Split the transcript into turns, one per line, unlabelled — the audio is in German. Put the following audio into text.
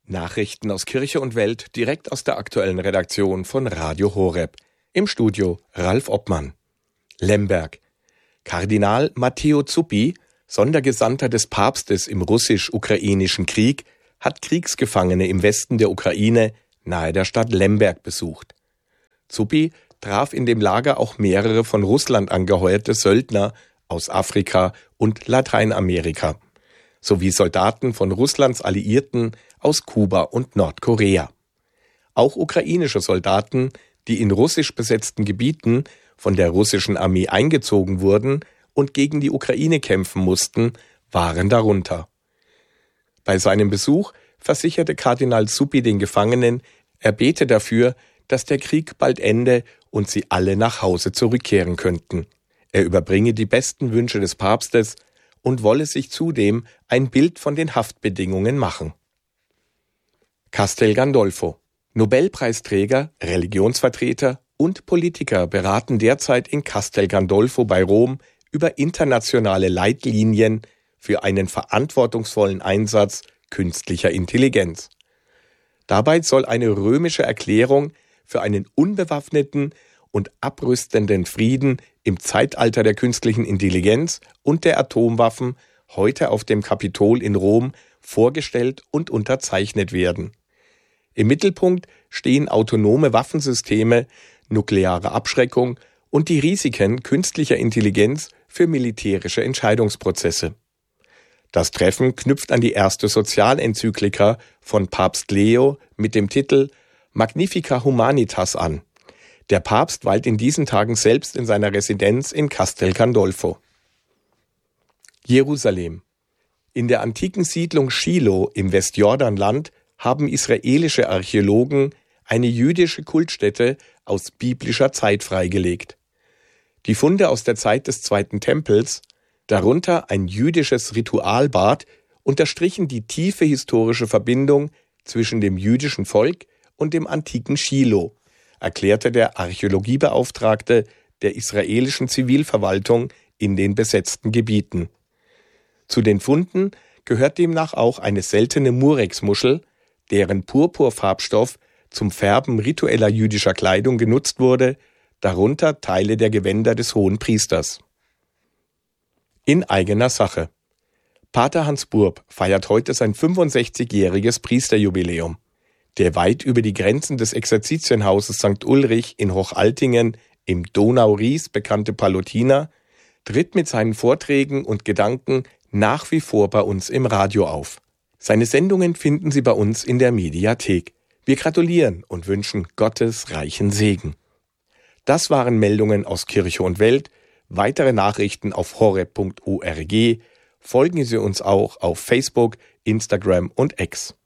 Nachrichten aus Kirche und Welt direkt aus der aktuellen Redaktion von Radio Horeb. Im Studio Ralf Obmann. Lemberg. Kardinal Matteo Zuppi, Sondergesandter des Papstes im russisch-ukrainischen Krieg, hat Kriegsgefangene im Westen der Ukraine nahe der Stadt Lemberg besucht. Zuppi traf in dem Lager auch mehrere von Russland angeheuerte Söldner aus Afrika und Lateinamerika, sowie Soldaten von Russlands Alliierten aus Kuba und Nordkorea. Auch ukrainische Soldaten, die in russisch besetzten Gebieten von der russischen Armee eingezogen wurden und gegen die Ukraine kämpfen mussten, waren darunter. Bei seinem Besuch versicherte Kardinal Zuppi den Gefangenen, er bete dafür, dass der Krieg bald ende und sie alle nach Hause zurückkehren könnten. Er überbringe die besten Wünsche des Papstes und wolle sich zudem ein Bild von den Haftbedingungen machen. Castel Gandolfo. Nobelpreisträger, Religionsvertreter und Politiker beraten derzeit in Castel Gandolfo bei Rom über internationale Leitlinien für einen verantwortungsvollen Einsatz künstlicher Intelligenz. Dabei soll eine römische Erklärung für einen unbewaffneten und abrüstenden Frieden im Zeitalter der künstlichen Intelligenz und der Atomwaffen heute auf dem Kapitol in Rom vorgestellt und unterzeichnet werden. Im Mittelpunkt stehen autonome Waffensysteme, nukleare Abschreckung und die Risiken künstlicher Intelligenz für militärische Entscheidungsprozesse. Das Treffen knüpft an die erste Sozialenzyklika von Papst Leo mit dem Titel Magnificat Humanitas an. Der Papst weilt in diesen Tagen selbst in seiner Residenz in Castel Gandolfo. Jerusalem. In der antiken Siedlung Schilo im Westjordanland haben israelische Archäologen eine jüdische Kultstätte aus biblischer Zeit freigelegt. Die Funde aus der Zeit des Zweiten Tempels, darunter ein jüdisches Ritualbad, unterstrichen die tiefe historische Verbindung zwischen dem jüdischen Volk und dem antiken Schilo, erklärte der Archäologiebeauftragte der israelischen Zivilverwaltung in den besetzten Gebieten. Zu den Funden gehört demnach auch eine seltene Murex-Muschel, deren Purpurfarbstoff zum Färben ritueller jüdischer Kleidung genutzt wurde, darunter Teile der Gewänder des Hohenpriesters. In eigener Sache. Pater Hans Burb feiert heute sein 65-jähriges Priesterjubiläum. Der weit über die Grenzen des Exerzitienhauses St. Ulrich in Hochaltingen im Donau-Ries bekannte Pallottiner tritt mit seinen Vorträgen und Gedanken nach wie vor bei uns im Radio auf. Seine Sendungen finden Sie bei uns in der Mediathek. Wir gratulieren und wünschen Gottes reichen Segen. Das waren Meldungen aus Kirche und Welt. Weitere Nachrichten auf horeb.org. Folgen Sie uns auch auf Facebook, Instagram und X.